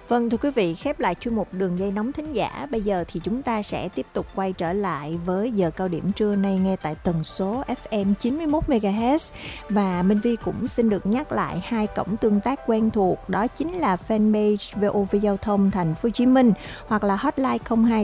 Vâng, thưa quý vị, khép lại chuyên mục Đường dây nóng thính giả. Bây giờ thì chúng ta sẽ tiếp tục quay trở lại với giờ cao điểm trưa nay nghe tại tần số FM 91 MHz. Và Minh Vi cũng xin được nhắc lại hai cổng tương tác quen thuộc, đó chính là fanpage VOV Giao thông Thành phố Hồ Chí Minh hoặc là hotline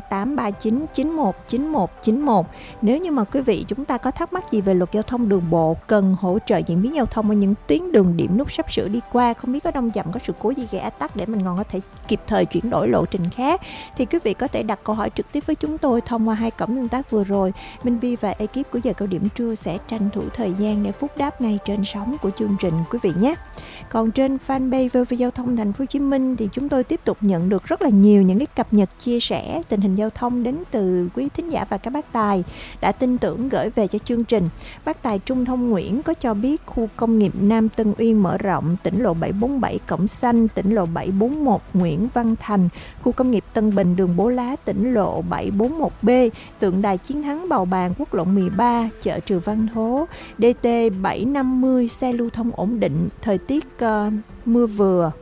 02839919191. Nếu như mà quý vị chúng ta có thắc mắc gì về luật giao thông đường bộ, cần hỗ trợ diễn biến giao thông ở những tuyến đường điểm nút sắp sửa đi qua, không biết có đông chậm, có sự cố gì gây ách tắc để mình còn có thể kịp thời chuyển đổi lộ trình khác, thì quý vị có thể đặt câu hỏi trực tiếp với chúng tôi thông qua hai cổng tương tác vừa rồi. Minh Vi và ekip của giờ cao điểm trưa sẽ tranh thủ thời gian để phúc đáp ngay trên sóng của chương trình quý vị nhé. Còn trên fanpage VOV Giao thông Thành phố Hồ Chí Minh thì chúng tôi tiếp tục nhận được rất là nhiều những cái cập nhật chia sẻ tình hình giao thông đến từ quý thính giả và các bác tài đã tin tưởng gửi về cho chương trình. Bác tài Trung Thông Nguyễn có cho biết khu công nghiệp Nam Tân Uyên mở rộng, tỉnh lộ 747 Cổng Xanh, tỉnh lộ 741 Nguyễn Văn Thành, khu công nghiệp Tân Bình đường Bố Lá, tỉnh lộ 741B, tượng đài chiến thắng Bào Bàng, quốc lộ 13, chợ Trừ Văn Thố, DT 750, xe lưu thông ổn định, thời tiết mưa vừa.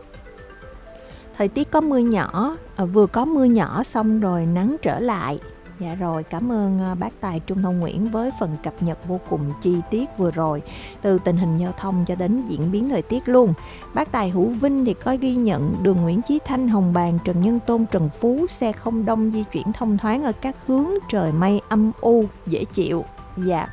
Thời tiết có mưa nhỏ, vừa có mưa nhỏ xong rồi nắng trở lại. Dạ rồi, cảm ơn bác Tài Trung Thông Nguyễn với phần cập nhật vô cùng chi tiết vừa rồi, từ tình hình giao thông cho đến diễn biến thời tiết luôn. Bác Tài Hữu Vinh thì có ghi nhận đường Nguyễn Chí Thanh, Hồng Bàng, Trần Nhân Tông, Trần Phú, xe không đông di chuyển thông thoáng ở các hướng, trời mây âm u, dễ chịu. Dạ.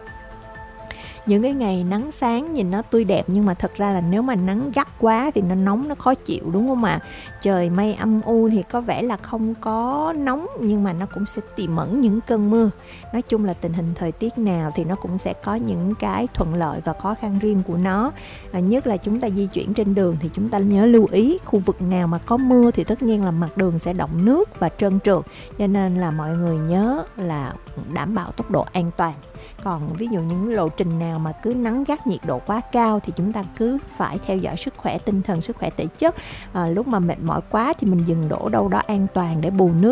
Những cái ngày nắng sáng nhìn nó tươi đẹp, nhưng mà thật ra là nếu mà nắng gắt quá thì nó nóng, nó khó chịu, đúng không ạ? Trời mây âm u thì có vẻ là không có nóng, nhưng mà nó cũng sẽ tiềm ẩn những cơn mưa. Nói chung là tình hình thời tiết nào thì nó cũng sẽ có những cái thuận lợi và khó khăn riêng của nó. Nhất là chúng ta di chuyển trên đường thì chúng ta nhớ lưu ý khu vực nào mà có mưa thì tất nhiên là mặt đường sẽ đọng nước và trơn trượt, cho nên là mọi người nhớ là đảm bảo tốc độ an toàn. Còn ví dụ những lộ trình nào mà cứ nắng gắt, nhiệt độ quá cao thì chúng ta cứ phải theo dõi sức khỏe tinh thần, sức khỏe thể chất. Lúc mà mệt mỏi quá thì mình dừng đổ đâu đó an toàn để bù nước.